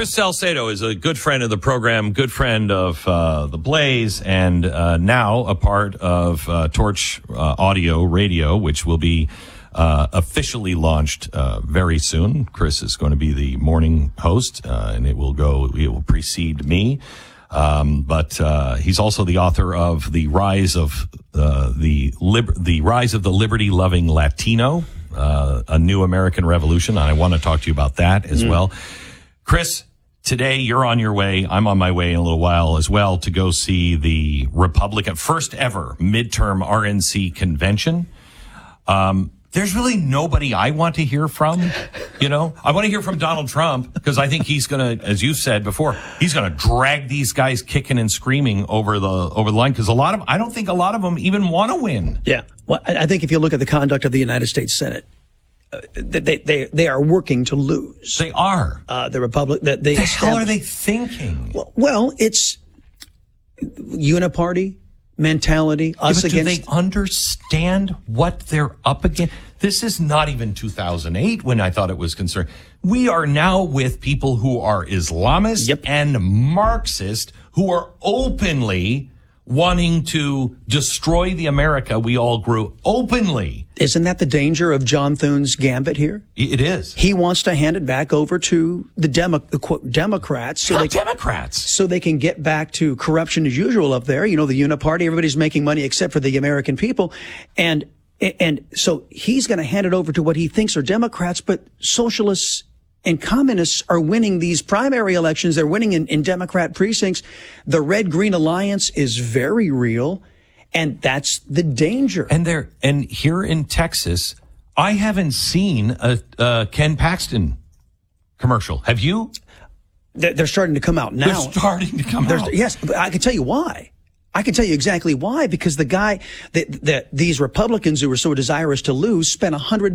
Chris Salcedo is a good friend of the program, good friend of The Blaze, and now a part of Torch Audio Radio, which will be officially launched very soon. Chris is going to be the morning host, and it will precede me. But he's also the author of The Rise of the Rise of the Liberty-Loving Latino, A New American Revolution. And I want to talk to you about that as well. Chris, today you're on your way. I'm on my way in a little while as well to go see the Republican first ever midterm RNC convention. There's really nobody I want to hear from. You know, I want to hear from Donald Trump because I think he's going to, as you said before, he's going to drag these guys kicking and screaming over the line because I don't think a lot of them even want to win. Yeah. Well, I think if you look at the conduct of the United States Senate, they are working to lose. They are. The Republic. The hell are they thinking? Well, it's uniparty mentality. Do they understand what they're up against? This is not even 2008 when I thought it was concerned. We are now with people who are Islamist and Marxist who are openly wanting to destroy the America we all grew openly. Isn't that the danger of John Thune's gambit here? It is. He wants to hand it back over to the Democrats. So they can get back to corruption as usual up there. You know, the uniparty, everybody's making money except for the American people. And so he's going to hand it over to what he thinks are Democrats, but socialists and communists are winning these primary elections. They're winning in Democrat precincts. The Red-Green Alliance is very real, and that's the danger. And here in Texas, I haven't seen a Ken Paxton commercial. Have you? They're starting to come out now. They're starting to come out. Yes, but I can tell you why. I can tell you exactly why, because the guy, these Republicans who were so desirous to lose spent $100